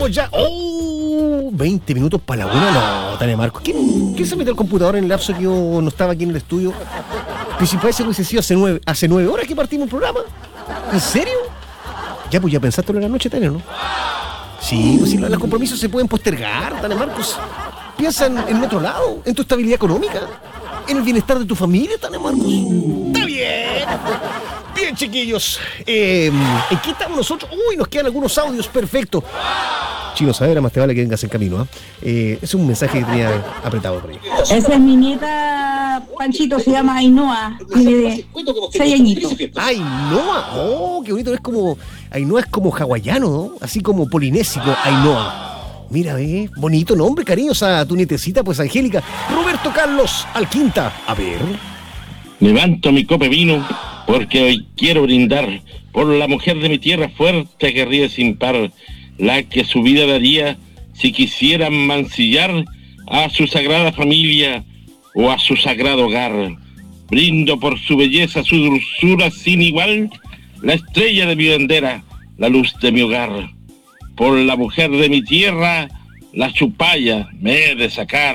Estamos ya. 20 minutos para la 1. No, Tania Marcos. ¿Quién se metió al computador en el lapso que yo no estaba aquí en el estudio? Pues si parece que hubiese sido hace 9 horas que partimos el programa. ¿En serio? Ya, pues ya pensaste en la noche, Tania, ¿no? Sí, pues si los compromisos se pueden postergar, Tania Marcos. Piensa en otro lado, en tu estabilidad económica, en el bienestar de tu familia, Tania Marcos. ¡Está bien! Bien, chiquillos. ¿En qué estamos nosotros? Uy, nos quedan algunos audios, perfecto. Chino Saavedra, más te vale que vengas en camino, ¿eh? Es un mensaje que tenía apretado por ahí. Esa es mi nieta, Panchito, se llama Ainhoa, tiene 6 añitos. Ainhoa, qué bonito, es como, Ainhoa es como hawaiano, ¿no? Así como polinésico, Ainhoa. Mira, bonito nombre, cariños a tu nietecita, pues Angélica. Roberto Carlos Alquinta, a ver. Levanto mi copa de vino porque hoy quiero brindar por la mujer de mi tierra fuerte que ríe sin par, la que su vida daría si quisieran mancillar a su sagrada familia o a su sagrado hogar. Brindo por su belleza, su dulzura sin igual, la estrella de mi bandera, la luz de mi hogar. Por la mujer de mi tierra, la chupalla me he de sacar.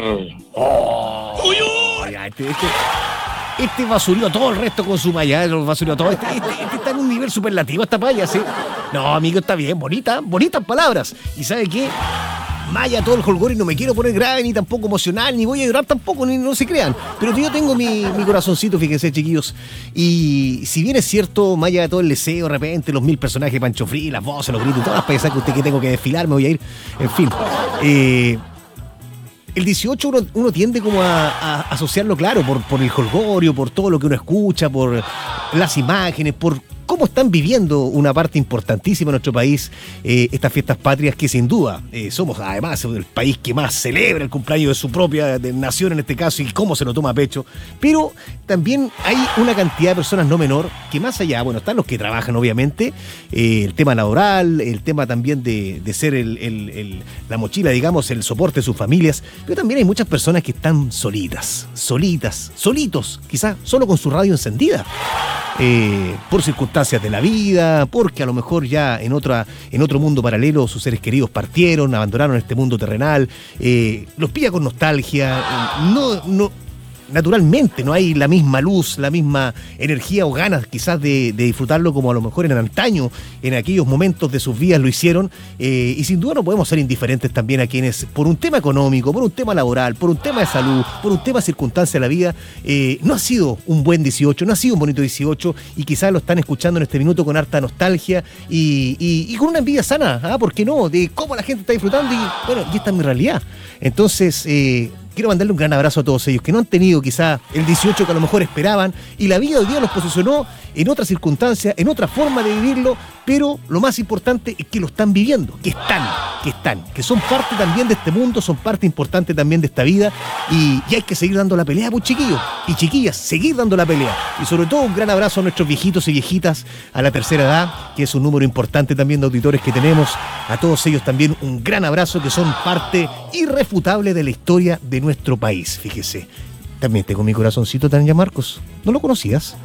Este basurió a todo el resto con su malla, basurió a todo. Este está en un nivel superlativo, esta paya, ¿sí? No, amigo, está bien, bonitas palabras. ¿Y sabe qué? Maya todo el jolgorio, no me quiero poner grave, ni tampoco emocional, ni voy a llorar tampoco, ni no se crean. Pero yo tengo mi corazoncito, fíjense, chiquillos. Y si bien es cierto, Maya todo el deseo, de repente, los 1000 personajes de Pancho Free, las voces, los gritos, todas las payasadas que usted que tengo que desfilar, me voy a ir. En fin. El 18 uno tiende como a asociarlo, claro, por el jolgorio, por todo lo que uno escucha, por las imágenes, por cómo están viviendo una parte importantísima de nuestro país estas fiestas patrias que sin duda somos además el país que más celebra el cumpleaños de su propia nación en este caso y cómo se lo toma a pecho, pero también hay una cantidad de personas no menor que más allá, bueno, están los que trabajan obviamente, el tema laboral, el tema también de ser la mochila, digamos, el soporte de sus familias, pero también hay muchas personas que están solitos, quizás solo con su radio encendida. Por circunstancias de la vida, porque a lo mejor ya en otro mundo paralelo sus seres queridos partieron, abandonaron este mundo terrenal, los pilla con nostalgia, naturalmente no hay la misma luz, la misma energía o ganas quizás de disfrutarlo como a lo mejor en el antaño, en aquellos momentos de sus vidas lo hicieron, y sin duda no podemos ser indiferentes también a quienes por un tema económico, por un tema laboral, por un tema de salud, por un tema de circunstancia de la vida, no ha sido un buen 18, no ha sido un bonito 18 y quizás lo están escuchando en este minuto con harta nostalgia y con una envidia sana, ¿por qué no? De cómo la gente está disfrutando y bueno, y esta es mi realidad. Entonces, quiero mandarle un gran abrazo a todos ellos que no han tenido quizá el 18 que a lo mejor esperaban y la vida hoy día los posicionó en otra circunstancia, en otra forma de vivirlo, pero lo más importante es que lo están viviendo, que son parte también de este mundo, son parte importante también de esta vida y hay que seguir dando la pelea, pues chiquillos y chiquillas, seguir dando la pelea. Y sobre todo un gran abrazo a nuestros viejitos y viejitas a la tercera edad, que es un número importante también de auditores que tenemos, a todos ellos también un gran abrazo que son parte irrefutable de la historia de nuestro país, fíjese. También tengo mi corazoncito, Tania Marcos. ¿No lo conocías?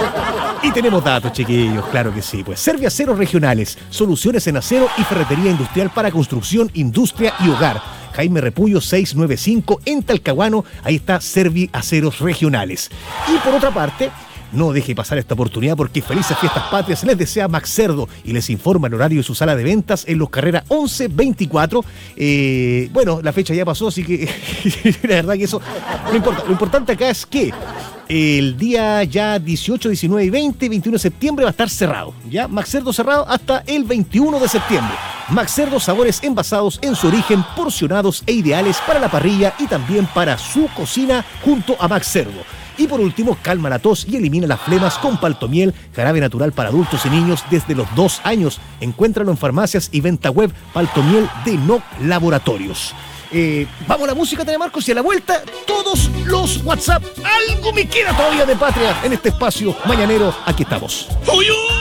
Y tenemos datos, chiquillos, claro que sí. Pues Servi Aceros Regionales, soluciones en acero y ferretería industrial para construcción, industria y hogar. Jaime Repullo 695 en Talcahuano, ahí está Servi Aceros Regionales. Y por otra parte, no deje pasar esta oportunidad porque felices fiestas patrias les desea Max Cerdo y les informa el horario de su sala de ventas en Los Carreras 1124. Bueno, la fecha ya pasó, así que la verdad que eso no importa. Lo importante acá es que el día ya 18, 19 y 21 de septiembre va a estar cerrado. Ya Max Cerdo cerrado hasta el 21 de septiembre. Max Cerdo, sabores envasados en su origen, porcionados e ideales para la parrilla y también para su cocina junto a Max Cerdo. Y por último, calma la tos y elimina las flemas con Paltomiel, jarabe natural para adultos y niños desde los 2 años. Encuéntralo en farmacias y venta web Paltomiel de NOC Laboratorios. Vamos a la música, Tania Marcos, y a la vuelta, todos los WhatsApp. Algo me queda todavía de patria en este espacio mañanero. Aquí estamos.